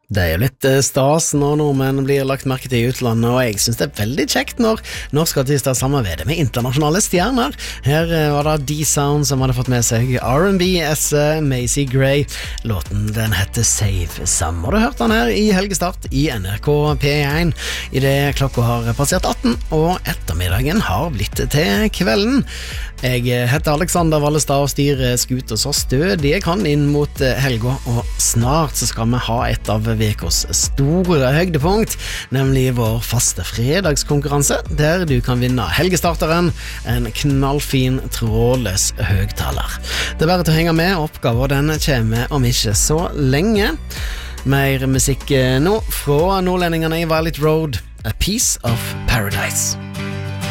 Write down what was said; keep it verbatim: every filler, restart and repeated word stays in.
Det er jo litt eh, stas når nordmenn blir lagt merke til i utlandet, og jeg synes det er veldig kjekt når norske artister samarbeider med internasjonale stjerner. Her eh, var det D-Sound som hadde fått med seg R and B-esset Macy Gray. Låten den heter Save Some, og du hørte den her i helgestart i N R K P én. I det klokka har passert atten, og ettermiddagen har blitt til kvelden. Jeg heter Alexander Vallestad og styrer skuta så stødig jeg kan inn mot helga, og snart så skal vi ha et av vekos store høydepunkt, nemlig vår faste fredagskonkurranse, der du kan vinne helgestarteren, en knallfin trådløs høgtaler. Det er bare til å henge med, oppgaven den kommer om ikke så lenge. Mer musikk nå fra nordlendingene i Violet Road, A Piece of Paradise.